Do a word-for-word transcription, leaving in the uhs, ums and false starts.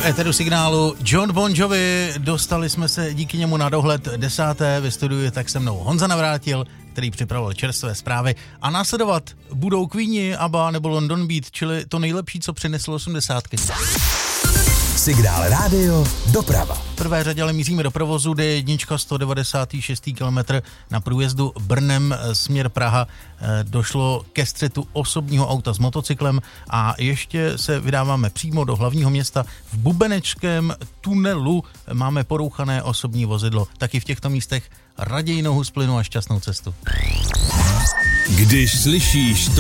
V éteru Signálu Jon Bon Jovi, dostali jsme se díky němu na dohled desáté, ve studiu je tak se mnou Honza Navrátil, který připravoval čerstvé zprávy, a následovat budou Queeni, ABBA nebo London Beat, čili to nejlepší, co přineslo osmdesátky. Signál rádio doprava. V prvé řadě ale míříme do provozu, D jedna sto devadesát šest kilometr na průjezdu Brnem směr Praha. Došlo ke střetu osobního auta s motocyklem a ještě se vydáváme přímo do hlavního města. V Bubenečském tunelu máme porouchané osobní vozidlo. Taky v těchto místech raději nohu z plynu a šťastnou cestu. Když slyšíš to,